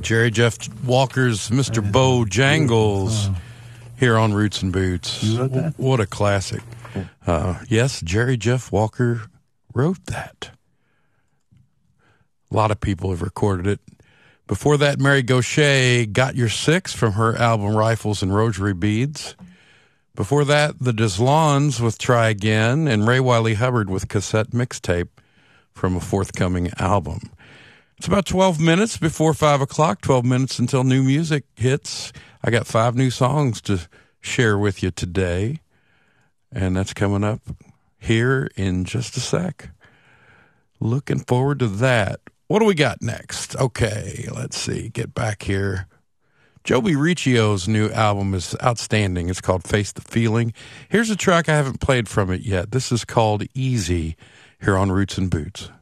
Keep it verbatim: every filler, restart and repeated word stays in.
Jerry Jeff Walker's Mister Bojangles here on Roots and Boots. You wrote that? What a classic. Uh, yes, Jerry Jeff Walker wrote that. A lot of people have recorded it. Before that, Mary Gauthier, Got Your Six from her album Rifles and Rosary Beads. Before that, the Deslons with Try Again, and Ray Wiley Hubbard with Cassette Mixtape from a forthcoming album. It's about twelve minutes before five o'clock, twelve minutes until new music hits. I got five new songs to share with you today, and that's coming up here in just a sec. Looking forward to that. What do we got next? Okay, let's see. Get back here. Joby Riccio's new album is outstanding. It's called Face the Feeling. Here's a track I haven't played from it yet. This is called Easy here on Roots and Boots.